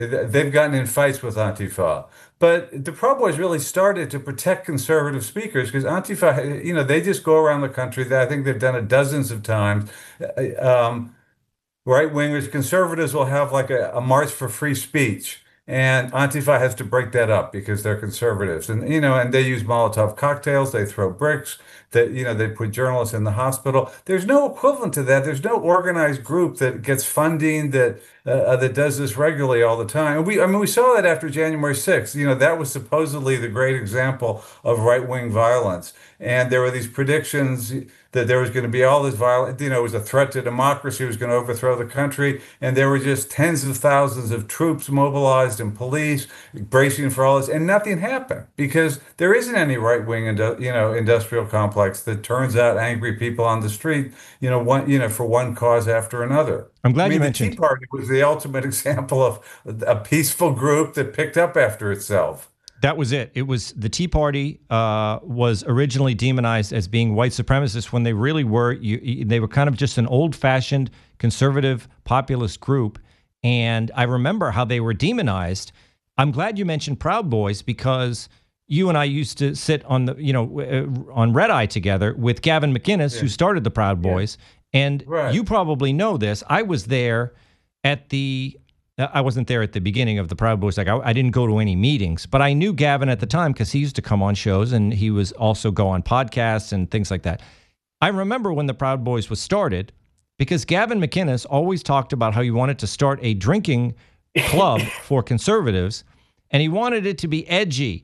They've gotten in fights with Antifa. But the Proud Boys really started to protect conservative speakers because Antifa, they just go around the country. I think they've done it dozens of times. Um, Right-wingers, conservatives will have like a march for free speech. And Antifa has to break that up because they're conservatives. And they use Molotov cocktails, they throw bricks, they put journalists in the hospital. There's no equivalent to that. There's no organized group that gets funding that does this regularly all the time. I mean, we saw that after January 6th. That was supposedly the great example of right-wing violence. And there were these predictions that there was going to be all this violence, it was a threat to democracy, it was going to overthrow the country. And there were just tens of thousands of troops mobilized and police bracing for all this. And nothing happened because there isn't any right-wing, industrial complex that turns out angry people on the street, for one cause after another. I'm I glad you mean, the Tea mentioned Party was the ultimate example of a peaceful group that picked up after itself. that was it. It was the Tea Party was originally demonized as being white supremacists when they really were. They were kind of just an old-fashioned conservative populist group. And I remember how they were demonized. I'm glad you mentioned Proud Boys because you and I used to sit on on Red Eye together with Gavin McInnes, Yeah. who started the Proud Yeah. Boys. And Right. you probably know this. I was there at the I wasn't there at the beginning of the Proud Boys. Like I didn't go to any meetings, but I knew Gavin at the time because he used to come on shows and he was also go on podcasts and things like that. I remember when the Proud Boys was started because Gavin McInnes always talked about how he wanted to start a drinking club for conservatives, and he wanted it to be edgy,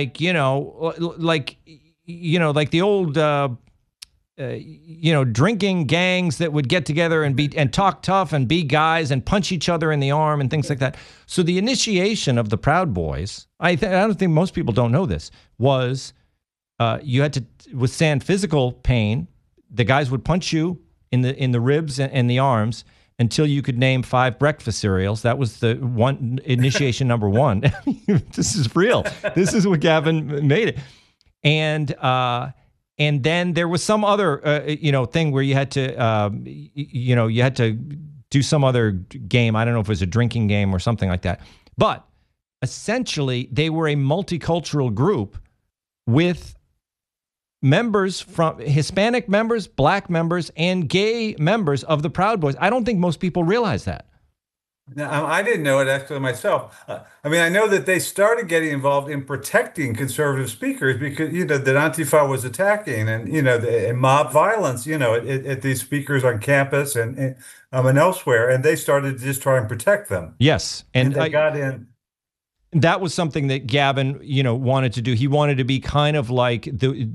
like the old drinking gangs that would get together and be and talk tough and be guys and punch each other in the arm and things like that. So the initiation of the Proud Boys, I don't think most people don't know this, was you had to withstand physical pain. The guys would punch you in the ribs and the arms until you could name 5 breakfast cereals. That was the one initiation number one. This is real. This is what Gavin made it. And then there was some other, thing where you had to, you had to do some other game. I don't know if it was a drinking game or something like that. But essentially, they were a multicultural group with members from Hispanic members, black members, and gay members of the Proud Boys. I don't think most people realize that. No, I didn't know it actually myself. I mean, I know that they started getting involved in protecting conservative speakers because, that Antifa was attacking and mob violence, at these speakers on campus and elsewhere. And they started to just try and protect them. Yes, And and they got in. that was something that Gavin, wanted to do. He wanted to be kind of like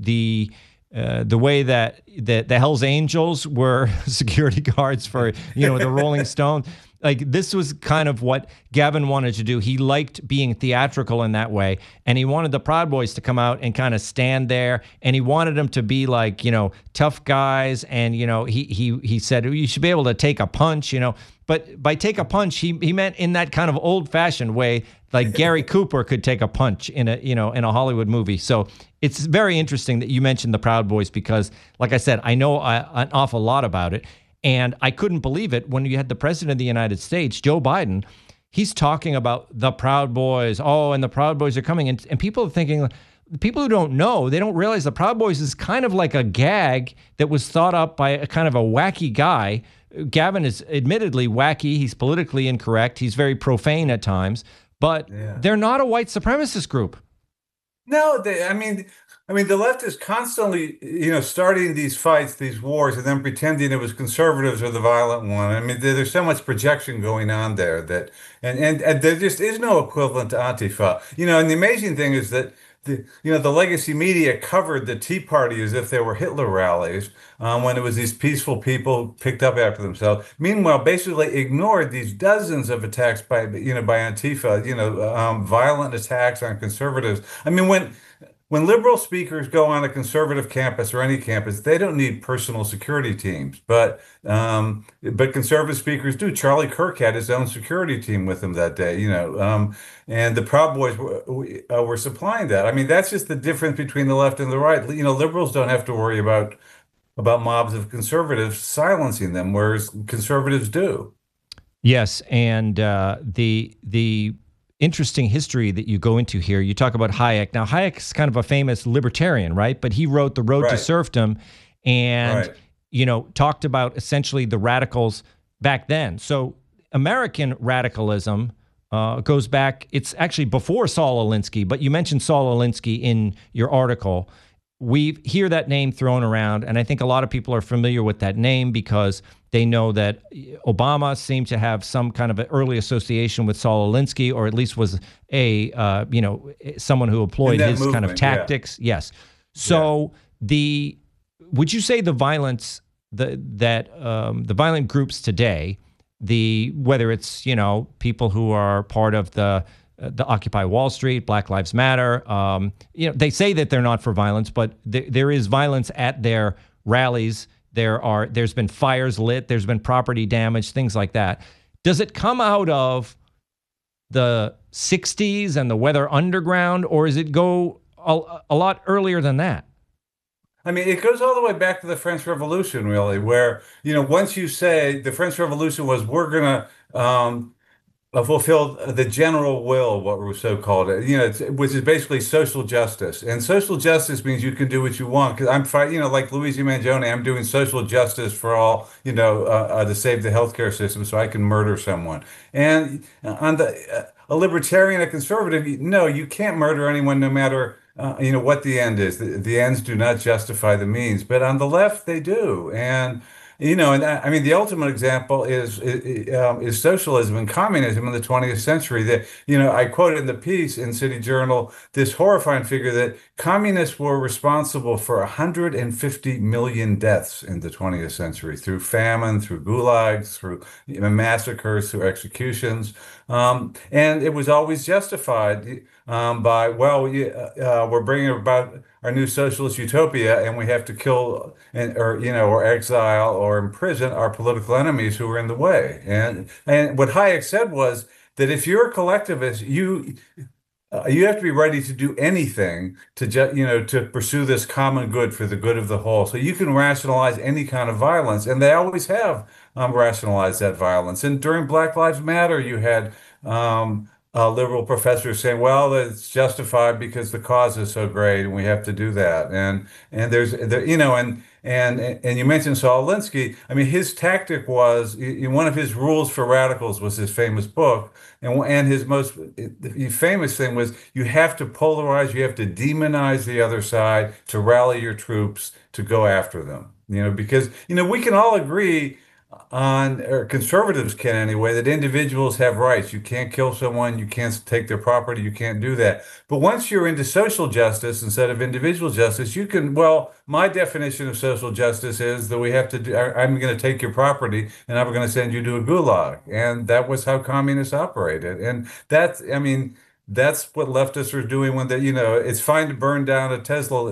the way that the Hells Angels were security guards for the Rolling Stones. Like this was kind of what Gavin wanted to do. He liked being theatrical in that way, and he wanted the Proud Boys to come out and kind of stand there, and he wanted them to be like tough guys, and he said you should be able to take a punch, But by take a punch, he meant in that kind of old fashioned way, like Gary Cooper could take a punch in a Hollywood movie. So it's very interesting that you mentioned the Proud Boys because, like I said, I know an awful lot about it. And I couldn't believe it when you had the president of the United States, Joe Biden. He's talking about the Proud Boys. Oh, and the Proud Boys are coming. And people are thinking, people who don't know, they don't realize the Proud Boys is kind of like a gag that was thought up by a kind of a wacky guy. Gavin is admittedly wacky. He's politically incorrect. He's very profane at times. But Yeah. they're not a white supremacist group. No, I mean, the left is constantly, starting these fights, these wars, and then pretending it was conservatives are the violent one. I mean, there's so much projection going on there and there just is no equivalent to Antifa. And the amazing thing is that the legacy media covered the Tea Party as if they were Hitler rallies, when it was these peaceful people picked up after themselves. Meanwhile, basically ignored these dozens of attacks by Antifa, violent attacks on conservatives. I mean, when liberal speakers go on a conservative campus or any campus, they don't need personal security teams, but conservative speakers do. Charlie Kirk had his own security team with him that day, and the Proud Boys were supplying that. I mean, that's just the difference between the left and the right. Liberals don't have to worry about mobs of conservatives silencing them, whereas conservatives do. Yes, and the interesting history that you go into here, you talk about Hayek. Now, Hayek's kind of a famous libertarian, right? But he wrote The Road to Right, Serfdom, and right. talked about essentially the radicals back then. So American radicalism goes back. It's actually before Saul Alinsky, but you mentioned Saul Alinsky in your article. We hear that name thrown around, and I think a lot of people are familiar with that name because they know that Obama seemed to have some kind of an early association with Saul Alinsky, or at least was a someone who In employed that his kind of movement, yeah, tactics. Yes. yeah. So the would you say the violence the violent groups today, the whether it's people who are part of the Occupy Wall Street, Black Lives Matter. They say that they're not for violence, but there is violence at their rallies. There's been fires lit. There's been property damage, things like that. Does it come out of the 60s and the Weather Underground, or does it go a lot earlier than that? I mean, it goes all the way back to the French Revolution, really, where, once you say the French Revolution was, we're gonna fulfill the general will, what Rousseau called it, which is basically social justice. And social justice means you can do what you want. Because I'm fighting, like Luigi Mangione, I'm doing social justice for all, to save the healthcare system so I can murder someone. And on a libertarian, a conservative, no, you can't murder anyone no matter. What the end is. The ends do not justify the means, but on the left they do. And I mean, the ultimate example is socialism and communism in the 20th century. That I quoted in the piece in City Journal this horrifying figure that communists were responsible for 150 million deaths in the 20th century through famine, through gulags, through massacres, through executions, and it was always justified by, well, we're bringing about our new socialist utopia, and we have to kill or exile or imprison our political enemies who are in the way. And what Hayek said was that if you're a collectivist, you have to be ready to do anything to pursue this common good for the good of the whole. So you can rationalize any kind of violence, and they always have rationalized that violence. And during Black Lives Matter, you had liberal professors saying, "Well, it's justified because the cause is so great, and we have to do that." And there's there, and you mentioned Saul Alinsky. I mean, his tactic was one of his rules for radicals was his famous book, and his most famous thing was you have to polarize, you have to demonize the other side to rally your troops to go after them. Because we can all agree or conservatives can anyway, that individuals have rights. You can't kill someone, you can't take their property, you can't do that. But once you're into social justice instead of individual justice, you can, well, my definition of social justice is that we have to do, I'm going to take your property and I'm going to send you to a gulag. And that was how communists operated. And I mean, that's what leftists are doing when it's fine to burn down a Tesla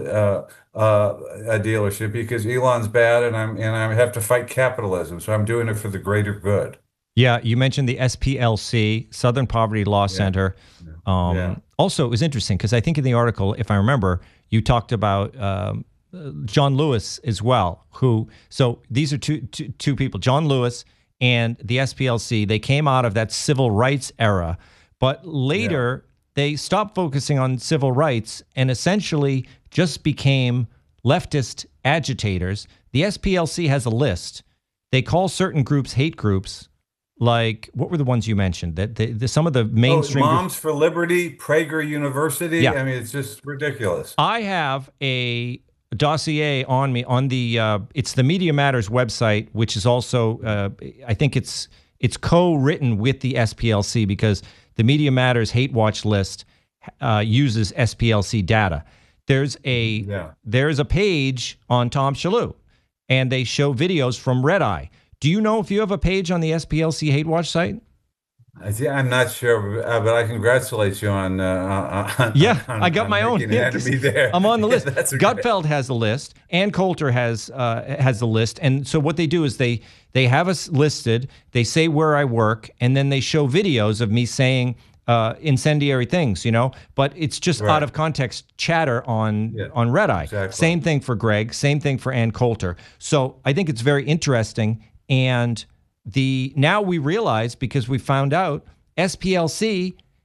a dealership because Elon's bad and I have to fight capitalism. So I'm doing it for the greater good. Yeah, you mentioned the SPLC, Southern Poverty Law Yeah. Center. Yeah. Also, it was interesting because I think in the article, if I remember, you talked about John Lewis as well. So these are two people, John Lewis and the SPLC. They came out of that civil rights era, but Yeah. later they stopped focusing on civil rights and essentially just became leftist agitators. The SPLC has a list. They call certain groups hate groups. Like, what were the ones you mentioned? That some of the Oh, mainstream groups. Moms for Liberty, Prager University. Yeah, I mean, it's just ridiculous. I have a dossier on me on the it's the Media Matters website, which is also I think it's co-written with the SPLC because the Media Matters Hate Watch list uses SPLC data. There's a Yeah. there's a page on Tom Shalhoub, and they show videos from Red Eye. Do you know if you have a page on the SPLC Hate Watch site? I'm not sure, but I congratulate you on Yeah, I got on my own. making Yeah, an 'cause enemy there. I'm on the Yeah, list. that's great. Gutfeld has a list. Ann Coulter has the list. And so what they do is they have us listed. They say where I work, and then they show videos of me saying incendiary things. But it's just out Right. of context chatter Yeah, on Red Eye. exactly. Same thing for Greg. Same thing for Ann Coulter. So I think it's very interesting. And now we realize, because we found out SPLC